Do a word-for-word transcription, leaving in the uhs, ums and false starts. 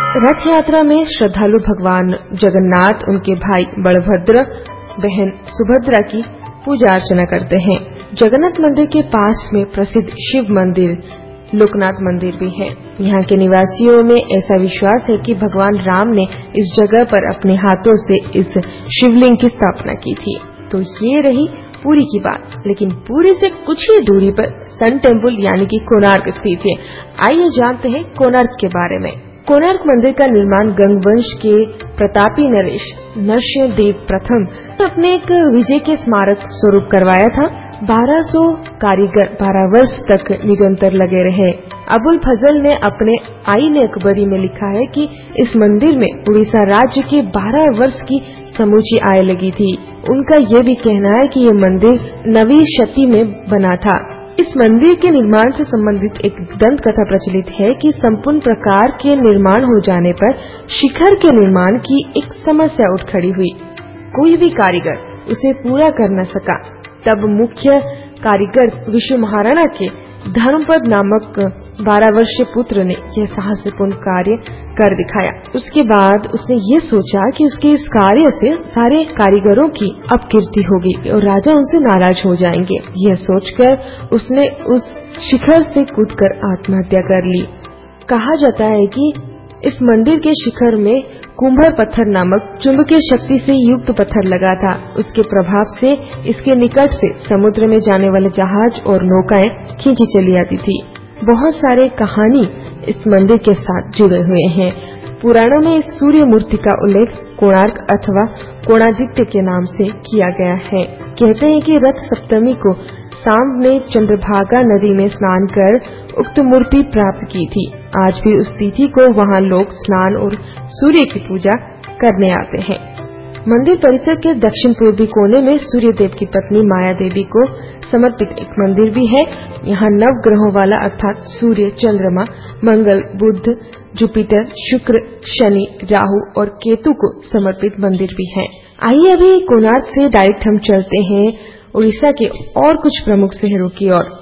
रथ यात्रा में श्रद्धालु भगवान जगन्नाथ, उनके भाई बलभद्र, बहन सुभद्रा की पूजा अर्चना करते हैं। जगन्नाथ मंदिर के पास में प्रसिद्ध शिव मंदिर लोकनाथ मंदिर भी है। यहाँ के निवासियों में ऐसा विश्वास है कि भगवान राम ने इस जगह पर अपने हाथों से इस शिवलिंग की स्थापना की थी। तो ये रही पुरी की बात, लेकिन पुरी से कुछ ही दूरी पर सन टेम्पल यानी कि कोणार्क स्थित है। आइए जानते हैं कोणार्क के बारे में। कोणार्क मंदिर का निर्माण गंग वंश के प्रतापी नरेश नरसिंहदेव प्रथम अपने एक विजय के स्मारक स्वरूप करवाया था। बारह सौ कारीगर बारह वर्ष तक निरंतर लगे रहे। अबुल फजल ने अपने आईन अकबरी में लिखा है कि इस मंदिर में उड़ीसा राज्य के बारह वर्ष की समूची आय लगी थी। उनका ये भी कहना है कि ये मंदिर नवीं शती में बना था। इस मंदिर के निर्माण से संबंधित एक दंत कथा प्रचलित है कि संपूर्ण प्रकार के निर्माण हो जाने पर शिखर के निर्माण की एक समस्या उठ खड़ी हुई। कोई भी कारीगर उसे पूरा कर न सका। तब मुख्य कारीगर विष्णु महाराणा के धर्मपद नामक बारह वर्षीय पुत्र ने यह साहसपूर्ण कार्य कर दिखाया। उसके बाद उसने ये सोचा कि उसके इस कार्य से सारे कारीगरों की अपकीर्ति होगी और राजा उनसे नाराज हो जाएंगे। यह सोचकर उसने उस शिखर से कूदकर आत्महत्या कर ली। कहा जाता है कि इस मंदिर के शिखर में कुंभर पत्थर नामक चुंबकीय शक्ति से युक्त पत्थर लगा था। उसके प्रभाव से इसके निकट से समुद्र में जाने वाले जहाज और नौकाएं खींची चली आती थी। बहुत सारे कहानी इस मंदिर के साथ जुड़े हुए हैं। पुराणों में इस सूर्य मूर्ति का उल्लेख कोणार्क अथवा कोणादित्य के नाम से किया गया है। कहते हैं कि रथ सप्तमी को सांब ने चंद्रभागा नदी में स्नान कर उक्त मूर्ति प्राप्त की थी। आज भी उस तिथि को वहां लोग स्नान और सूर्य की पूजा करने आते हैं। मंदिर परिसर के दक्षिण पूर्वी कोने में सूर्य देव की पत्नी माया देवी को समर्पित एक मंदिर भी है। यहाँ नव ग्रहों वाला अर्थात सूर्य, चंद्रमा, मंगल, बुध, जुपिटर, शुक्र, शनि, राहु और केतु को समर्पित मंदिर भी है। आइए अभी कोणार्क से डायरेक्ट हम चलते हैं उड़ीसा के और कुछ प्रमुख शहरों की ओर।